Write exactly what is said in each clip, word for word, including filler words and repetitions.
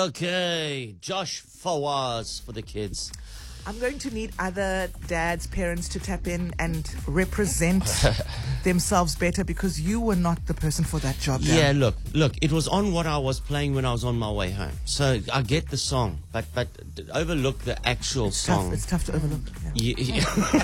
Okay, Josh Fawaz for the kids. I'm going to need other dads, parents to tap in and represent themselves better because you were not the person for that job. Yeah, Dan. look, look, it was on what I was playing when I was on my way home. So I get the song, but but overlook the actual it's song. Tough. It's tough to overlook. Yeah. Yeah,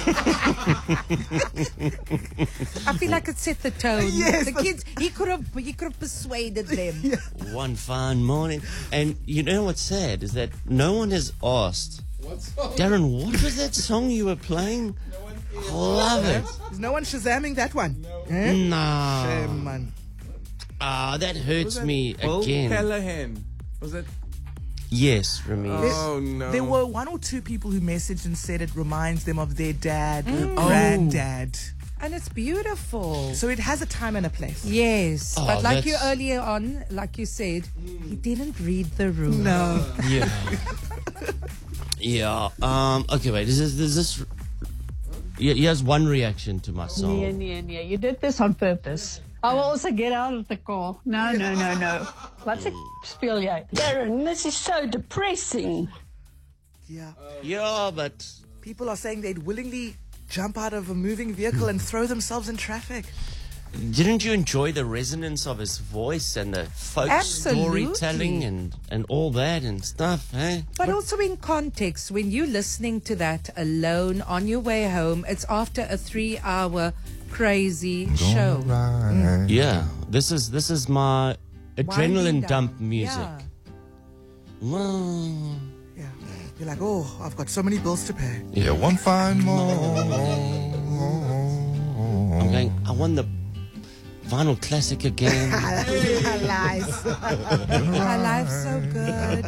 yeah. I feel like it set the tone. Yes, the kids, he could have, he could have persuaded them. Yeah. One fine morning, and you know what's sad is that no one has asked. Darren, what was that song you were playing? No Love it. Is no one Shazamming that one? No. Eh? No. Shame, man. Ah, that hurts that me Bill again. Callahan. Was it? Yes, Ramirez. Oh, no. There were one or two people who messaged and said it reminds them of their dad or Mm. granddad. And it's beautiful. So it has a time and a place. Yes, Oh, but like that's- you earlier on, like you said, he didn't read the room. No. Yeah. Yeah. Um. Okay. Wait. Is this? Is this? Yeah. Here's one reaction to my song. Nee, nee, nee. You did this on purpose. I will also get out of the car. No, no, no, no. Wat se speel jy? Darren, this is so depressing. Yeah. Yeah, but People are saying they'd willingly jump out of a moving vehicle and throw themselves in traffic. didn't you enjoy the resonance of his voice and the folk Absolutely. storytelling and and all that and stuff? Eh? But also in context, when you're listening to that alone on your way home, it's after a three-hour crazy show. Mm. Yeah. This is this is my adrenaline Winding dump down. music. Yeah. Wow. Yeah. You're like, oh, I've got so many bills to pay. Yeah, one fine morning. I'm going. I won the vinyl classic again. Lies. My life's so good.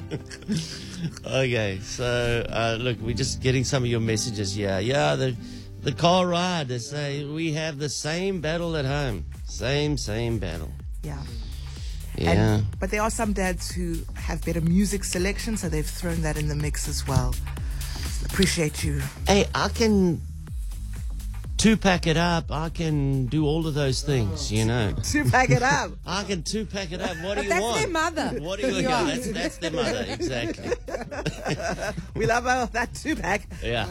Okay, so uh, look, we're just getting some of your messages. Yeah, yeah. The the car ride. They say we have the same battle at home. Same, same battle. Yeah. Yeah. And, but there are some dads who have better music selection, so they've thrown that in the mix as well. Appreciate you. Hey, I can two pack it up. I can do all of those things. You know. To pack it up. I can two pack it up. What do But you that's want? their mother. What do you Yeah. want? That's that's their mother. Exactly. We love our, that two pack. Yeah.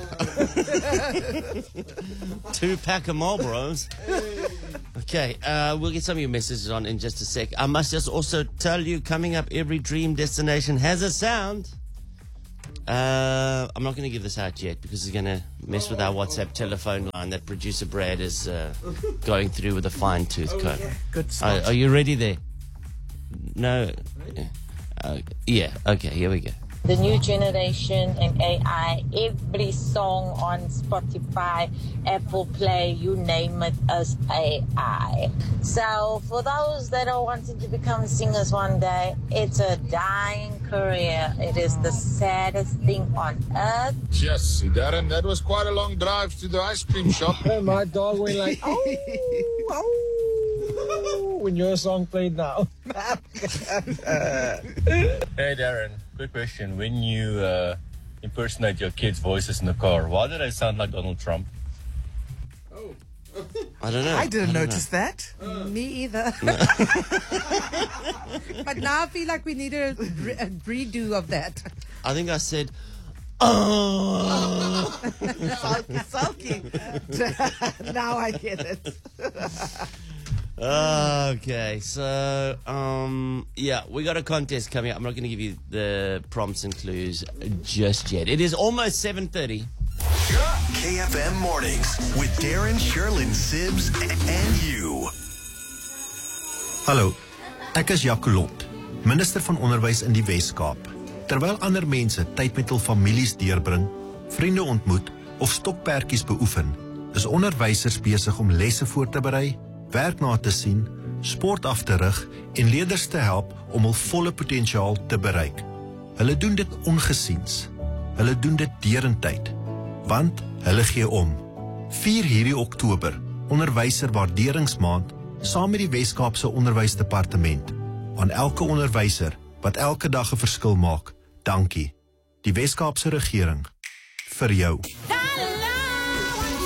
Two pack of Marlboros. Okay, uh, we'll get some of your messages on in just a sec. I must just also tell you, coming up, every dream destination has a sound. Uh, I'm not going to give this out yet because it's going to mess with our WhatsApp telephone line that producer Brad is uh, going through with a fine tooth comb. Good Are, spot. are you ready there? No? Uh, yeah, okay, here we go. The new generation and A I, every song on Spotify, Apple Play, you name it, is A I. So for those that are wanting to become singers one day, it's a dying career. It is the saddest thing on earth. Yes, Darren, that was quite a long drive to the ice cream shop. My dog went like, oh, oh, when your song played now. Hey Darren, quick question. When you uh, impersonate your kids' voices in the car, why do they sound like Donald Trump? I don't know. I didn't I don't notice that. Me either. But now I feel like we need a, re- a redo of that. I think I said, oh. Sulky, sulky. Now I get it. Okay, so, um, yeah, we got a contest coming up. I'm not going to give you the prompts and clues just yet. It is almost seven thirty. K F M Mornings with Darren, Sherlyn, Sibs, and you. Hallo, ek is Jaco Lot, minister van onderwys in die Wes-Kaap. Terwyl ander mense tyd met hul families deurbring, vriende ontmoet of stokperdjies beoefen, is onderwysers besig om lesse voor te berei, werk na te sien, sport af te rig en leerders te help om hul volle potensiaal te bereik. Hulle doen dit ongesiens. Hulle doen dit derentyd, want hulle gee om. vier hierdie Oktober, onderwyser waarderingsmaand, saam met die Wes-Kaapse Onderwysdepartement. Aan elke onderwyser wat elke dag 'n verskil maak, dankie. Die Wes-Kaapse regering, vir jou. So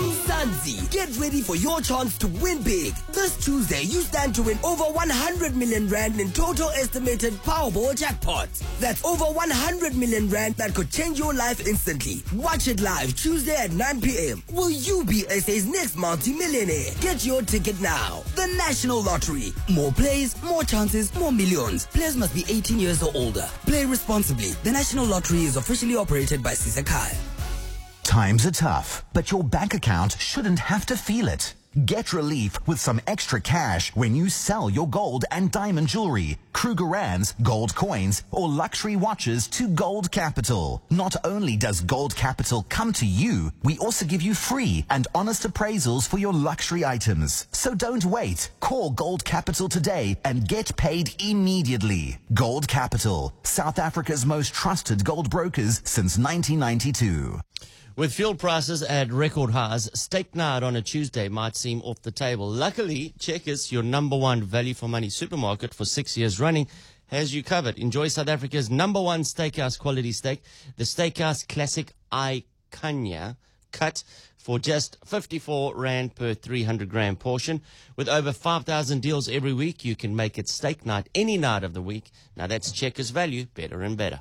Mzansi. Get ready for your chance to win big. This Tuesday, you stand to win over one hundred million rand in total estimated Powerball jackpot. That's over one hundred million rand that could change your life instantly. Watch it live Tuesday at nine p.m. Will you be S A's next multi-millionaire? Get your ticket now. The National Lottery. More plays, more chances, more millions. Players must be eighteen years or older. Play responsibly. The National Lottery is officially operated by Sisakai. Times are tough, but your bank account shouldn't have to feel it. Get relief with some extra cash when you sell your gold and diamond jewelry, Krugerrands, gold coins, or luxury watches to Gold Capital. Not only does Gold Capital come to you, we also give you free and honest appraisals for your luxury items. So don't wait. Call Gold Capital today and get paid immediately. Gold Capital, South Africa's most trusted gold brokers since nineteen ninety-two. With fuel prices at record highs, steak night on a Tuesday might seem off the table. Luckily, Checkers, your number one value for money supermarket for six years running, has you covered. Enjoy South Africa's number one steakhouse quality steak, the Steakhouse Classic Icania cut for just fifty-four rand per three hundred gram portion. With over five thousand deals every week, you can make it steak night any night of the week. Now that's Checkers value, better and better.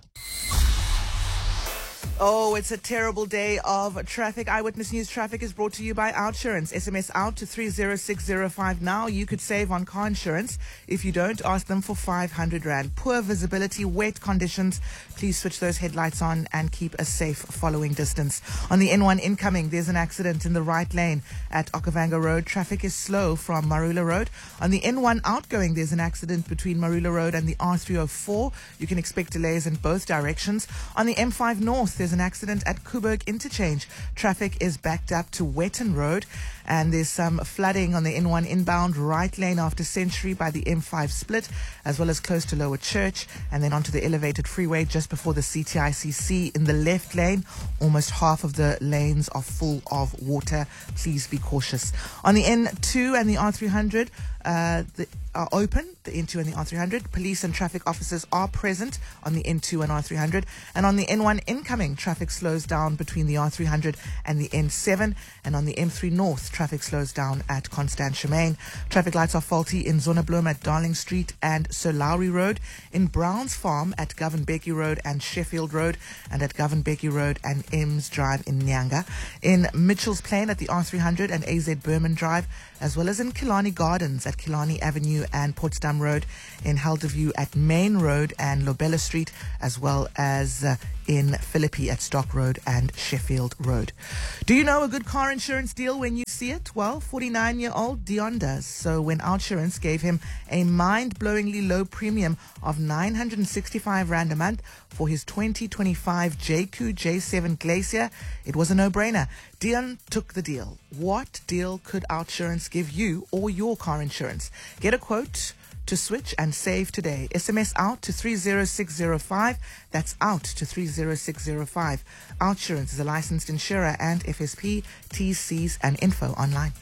Oh, it's a terrible day of traffic. Eyewitness News traffic is brought to you by OutSurance. S M S out to three zero six zero five now. You could save on car insurance. If you don't, ask them for five hundred rand. Poor visibility, wet conditions. Please switch those headlights on and keep a safe following distance. On the N one incoming, there's an accident in the right lane at Okavanga Road. Traffic is slow from Marula Road. On the N one outgoing, there's an accident between Marula Road and the R three oh four. You can expect delays in both directions. On the M five North, there's an accident at Kuburg Interchange. Traffic is backed up to Wetton Road, and there's some flooding on the N one inbound right lane after Century by the M five split, as well as close to Lower Church, and then onto the elevated freeway just before the C T I C C in the left lane. Almost half of the lanes are full of water. Please be cautious. On the N two and the R three hundred, uh, the are open, the N two and the R three hundred. Police and traffic officers are present on the N two and R three hundred. And on the N one incoming, traffic slows down between the R three hundred and the N seven. And on the M three North, traffic slows down at Constant Shemaine. Traffic lights are faulty in Zonneblom at Darling Street and Sir Lowry Road, in Browns Farm at Govan Becky Road and Sheffield Road, and at Govan Becky Road and Ems Drive in Nyanga. In Mitchell's Plain at the R three hundred and A Z Berman Drive, as well as in Killarney Gardens at Killarney Avenue and Potsdam Road, in Helderview at Main Road and Lobella Street, as well as uh, in Philippi at Stock Road and Sheffield Road. Do you know a good car insurance deal when you see it? Well, forty-nine-year-old Dion does. So when OutSurance gave him a mind-blowingly low premium of nine hundred sixty-five rand a month for his twenty twenty-five J Q J seven Glacier, it was a no-brainer. Dion took the deal. What deal could OutSurance give you or your car insurance? Get a quote to switch and save today. S M S out to three zero six zero five. That's out to three zero six zero five. OutSurance is a licensed insurer and F S P, T Cs and info online.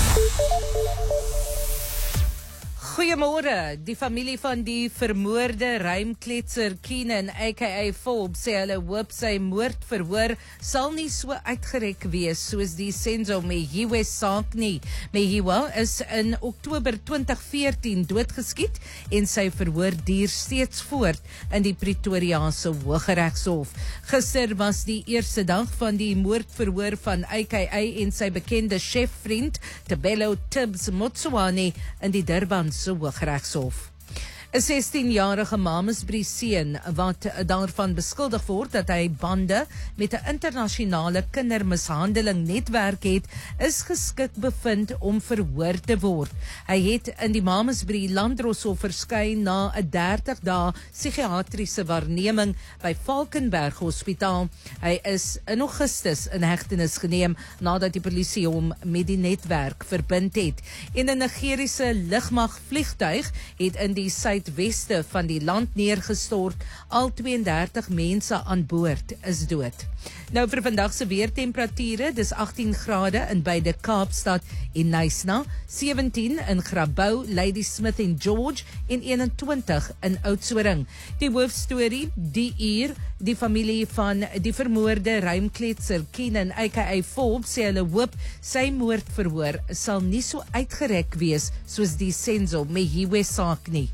Goeiemôre, die familie van die vermoorde ruimkletser Keenan aka Forbes sê hulle hoop sy moordverhoor sal nie so uitgerek wees soos die Senzo Mehiwa saak nie. Mehiwa is in Oktober twintig veertien doodgeskiet en sy verhoor duur steeds voort in die Pretoriaanse Hooggeregshof. Gister was die eerste dag van die moordverhoor van aka en sy bekende chefvriend Tebelo Tibbs Motsoane in die Durban se Hooggeregshof. 'n sestienjarige Mamasbury seun wat daarvan beskuldig word dat hy bande met 'n internasionale kindermishandeling netwerk het, is geskik bevind om verhoor te word. Hy het in die Mamasbury Landdroshof verskyn na 'n dertig dae psigiatriese waarneming by Valkenberg Hospitaal. Hy is in Augustus in hegtenis geneem nadat die polisie hom met die netwerk verbind het. En 'n Nigeriese lugmag vliegtuig het in die Suid suidweste van die land neergestort. Al tweeëndertig mense aan boord is dood. Nou vir vandag se weertemperature, dis agttien grade in beide Kaapstad en Knysna, sewentien in Grabouw, Ladysmith en George en eenentwintig in Oudtshoorn. Die hoofstorie, die uur, die familie van die vermoorde ruimkletser Keenan aka Forbes sê hulle hoop sy moordverhoor sal nie so uitgerek wees soos die Senzo Mehiwe saak nie.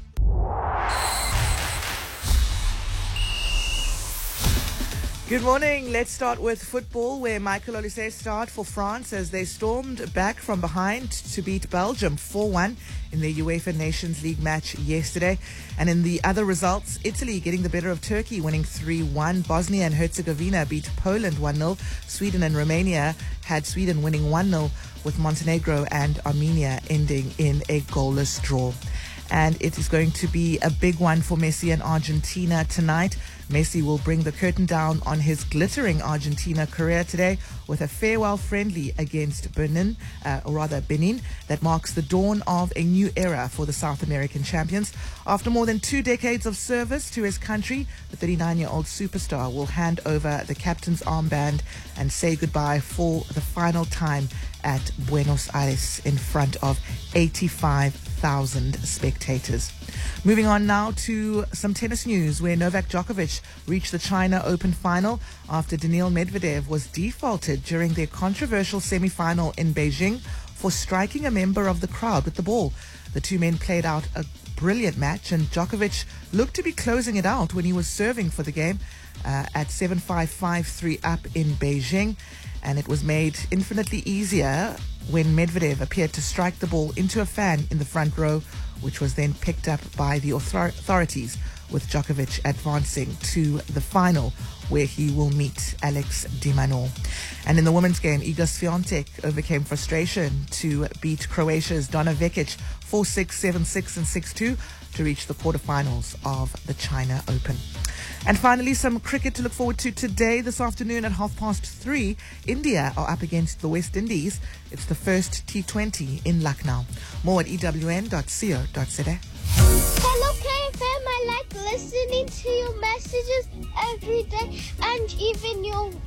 Good morning. Let's start with football, where Michael Olise started for France as they stormed back from behind to beat Belgium four one in the UEFA Nations League match yesterday. And in the other results, Italy getting the better of Turkey, winning three one. Bosnia and Herzegovina beat Poland one nil. Sweden and Romania had Sweden winning one nil, with Montenegro and Armenia ending in a goalless draw. And it is going to be a big one for Messi and Argentina tonight. Messi will bring the curtain down on his glittering Argentina career today with a farewell friendly against Benin, uh, or rather Benin, that marks the dawn of a new era for the South American champions. After more than two decades of service to his country, the thirty-nine-year-old superstar will hand over the captain's armband and say goodbye for the final time at Buenos Aires in front of eighty-five thousand spectators. Moving on now to some tennis news, where Novak Djokovic reached the China Open final after Daniil Medvedev was defaulted during their controversial semi-final in Beijing for striking a member of the crowd with the ball. The two men played out a brilliant match, and Djokovic looked to be closing it out when he was serving for the game uh, at seven five, five three up in Beijing. And it was made infinitely easier when Medvedev appeared to strike the ball into a fan in the front row, which was then picked up by the author- authorities, with Djokovic advancing to the final, where he will meet Alex de Minaur. And in the women's game, Iga Swiatek overcame frustration to beat Croatia's Donna Vekic four six, seven six and six two to reach the quarterfinals of the China Open. And finally, some cricket to look forward to today. This afternoon at half past three, India are up against the West Indies. It's the first T twenty in Lucknow. More at e w n dot co dot z a. Hello K F M, I like listening to your messages every day and even your